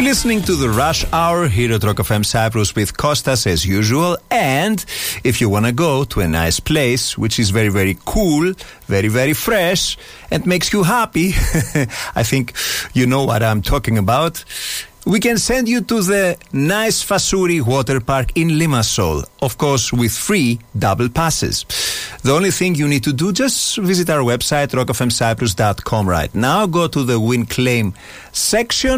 You're listening to the Rush Hour here at Rock FM Cyprus with Kostas as usual. And if you want to go to a nice place which is very, very cool, very, very fresh, and makes you happy, I think you know what I'm talking about. We can send you to the nice Fassouri Water Park in Limassol, of course with free double passes. The only thing you need to do, just visit our website rockfmcyprus.com right now, go to the win claim section,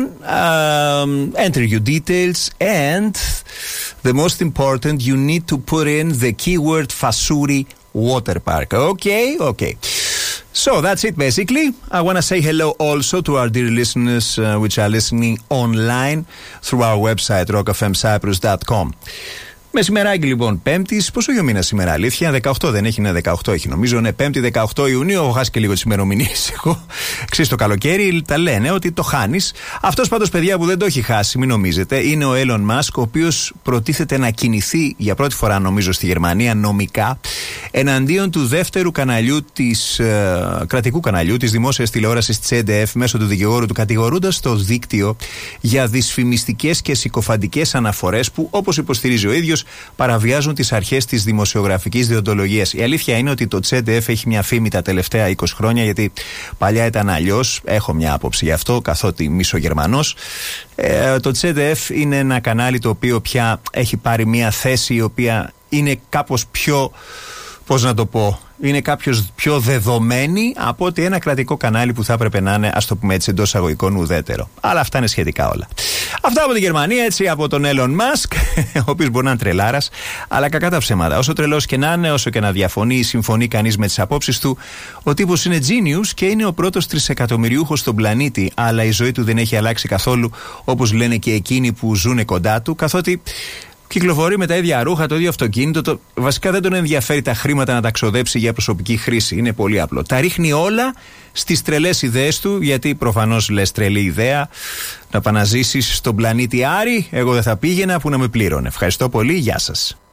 enter your details, and the most important, you need to put in the keyword Fassouri Water Park. Okay. So that's it basically. I want to say hello also to our dear listeners which are listening online through our website rockfmcyprus.com. Μεσημεράκι λοιπόν, Πέμπτης. Πόσο ο μήνα σήμερα, αλήθεια? 18 δεν έχει, είναι 18 έχει νομίζω. Ναι, Πέμπτη 18 Ιουνίου. Έχω χάσει και λίγο τις ημερομηνίες. Εγώ, ξέρεις, το καλοκαίρι τα λένε ότι το χάνεις. Αυτός πάντως, παιδιά, που δεν το έχει χάσει, μην νομίζετε, είναι ο Elon Musk, ο οποίος προτίθεται να κινηθεί για πρώτη φορά, νομίζω, στη Γερμανία νομικά εναντίον του δεύτερου καναλιού κρατικού καναλιού της δημόσιας τηλεόρασης της ZDF μέσω του δικηγόρου του, κατηγορούντας το δίκτυο για δυσφημιστικές και συκοφαντικές αναφορές που, όπως υποστηρίζει ο ίδιος, παραβιάζουν τις αρχές της δημοσιογραφικής δεοντολογίας. Η αλήθεια είναι ότι το ZDF έχει μια φήμη τα τελευταία 20 χρόνια, γιατί παλιά ήταν αλλιώς. Έχω μια άποψη γι' αυτό, καθότι μισογερμανός. Το ZDF είναι ένα κανάλι το οποίο πια έχει πάρει μια θέση η οποία είναι κάπως πιο, πώς να το πω, είναι κάποιος πιο δεδομένη από ότι ένα κρατικό κανάλι που θα έπρεπε να είναι, ας το πούμε έτσι, εντός αγωγικών, ουδέτερο. Αλλά αυτά είναι σχετικά όλα. Αυτά από τη Γερμανία, έτσι, από τον Elon Musk, ο οποίος μπορεί να είναι τρελάρας, αλλά κακά τα ψέματα. Όσο τρελός και να είναι, όσο και να διαφωνεί ή συμφωνεί κανείς με τις απόψεις του, ο τύπος είναι genius και είναι ο πρώτος τρισεκατομμυριούχος στον πλανήτη. Αλλά η ζωή του δεν έχει αλλάξει καθόλου, όπως λένε και εκείνοι που ζουν κοντά του, καθότι κυκλοφορεί με τα ίδια ρούχα, το ίδιο αυτοκίνητο. Βασικά δεν τον ενδιαφέρει τα χρήματα να τα ξοδέψει για προσωπική χρήση. Είναι πολύ απλό. Τα ρίχνει όλα στις τρελές ιδέες του, γιατί προφανώς λες τρελή ιδέα να παναζήσεις στον πλανήτη Άρη. Εγώ δεν θα πήγαινα που να με πλήρωνε. Ευχαριστώ πολύ. Γεια σας.